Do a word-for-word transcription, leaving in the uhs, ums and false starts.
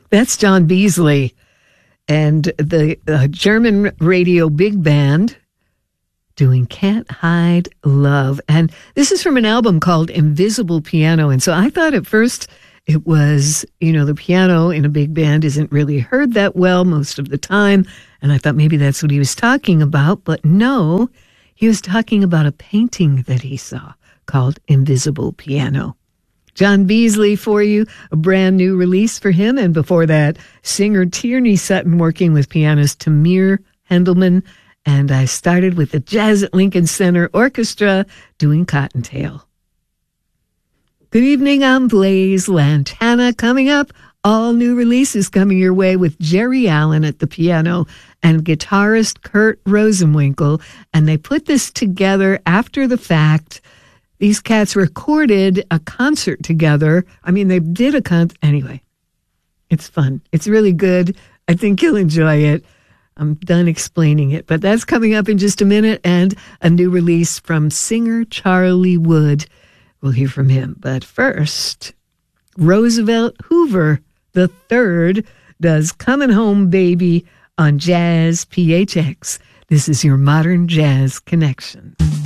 That's John Beasley and the uh, German radio big band doing Can't Hide Love. And this is from an album called Invisible Piano. And so I thought at first it was, you know, the piano in a big band isn't really heard that well most of the time. And I thought maybe that's what he was talking about. But no, he was talking about a painting that he saw called Invisible Piano. John Beasley for you, a brand new release for him. And before that, singer Tierney Sutton working with pianist Tamir Hendelman. And I started with the Jazz at Lincoln Center Orchestra doing Cottontail. Good evening, I'm Blaze Lantana. Coming up, all new releases coming your way with Jerry Allen at the piano and guitarist Kurt Rosenwinkel. And they put this together after the fact. These cats recorded a concert together. I mean, they did a con. Anyway, it's fun. It's really good. I think you'll enjoy it. I'm done explaining it, but that's coming up in just a minute. And a new release from singer Charlie Wood. We'll hear from him. But first, Roosevelt Hoover the third does Coming Home Baby on Jazz P H X. This is your Modern Jazz Connection.